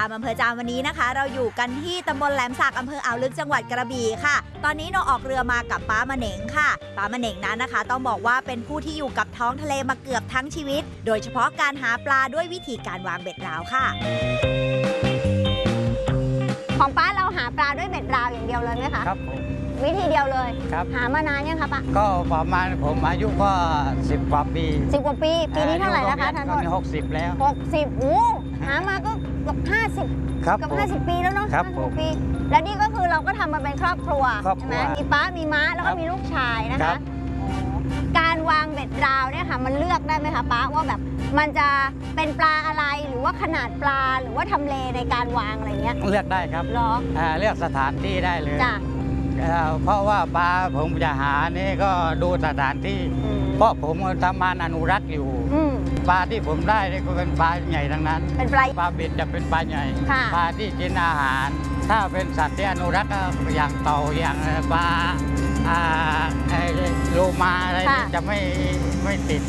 ามอำเภอจามวันนี้นะคะเราอยู่กันที่ตำบลแหลมสักอำเภออ่าวลึกจังหวัดกระบี่ค่ะตอนนี้เราออกเรือมากับป้ามะเหน่งค่ะป้ามะเหน่งนั้นนะคะต้องบอกว่าเป็นผู้ที่อยู่กับท้องทะเลมาเกือบทั้งชีวิตโดยเฉพาะการหาปลาด้วยวิธีการวางเบ็ดราวค่ะของป้าเราหาปลาด้วยเบ็ดราวอย่างเดียวเลยไหมคะครับผมวิธีเดียวเลยครับหามานานยังคะป้าก็ประมาณผมอายุก็10 กว่าปี 10 กว่าปีปีนี้เท่าไหร่แล้วคะท่านก็60แล้ว 60หามาก็เกือบ50 ครับกับ50 ปีแล้วเนาะ 50 ปีแล้วนี่ก็คือเราก็ทำมาเป็นครอบครัวใช่ไหมมีป้ามีม้าแล้วก็มีลูกชายนะคะการวางเบ็ดราวเนี่ยค่ะมันเลือกได้ไหมคะป้าว่าแบบมันจะเป็นปลาอะไรหรือว่าขนาดปลาหรือว่าทำเลในการวางอะไรเงี้ยเลือกได้ครับหรอเลือกสถานที่ได้เลยจ้ะเพราะว่าปลาผมจะหานี่ก็ดูสถานที่เพราะผมทำงานอนุรักษ์อยู่ปลาที่ผมได้นี่ก็เป็นปลาใหญ่ทั้งนั้นเป็นปลาเบ็ดจะเป็นปลาใหญ่ปลาที่กินอาหารถ้าเป็นสัตว์ที่อนุรักษ์อย่างเต่าอย่างปลาโลมาอะไรจะไม่ติด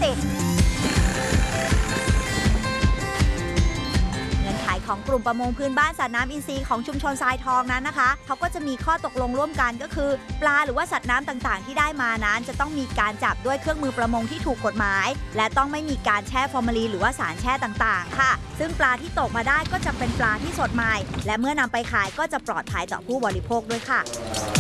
ของกลุ่มประมงพื้นบ้านสัตว์น้ำอินทรีย์ของชุมชนทรายทองนั้นนะคะเขาก็จะมีข้อตกลงร่วมกันก็คือปลาหรือว่าสัตว์น้ำต่างๆที่ได้มานั้นจะต้องมีการจับด้วยเครื่องมือประมงที่ถูกกฎหมายและต้องไม่มีการแช่ฟอร์มาลีนหรือว่าสารแช่ต่างๆค่ะซึ่งปลาที่ตกมาได้ก็จะเป็นปลาที่สดใหม่และเมื่อนำไปขายก็จะปลอดภัยต่อผู้บริโภคด้วยค่ะ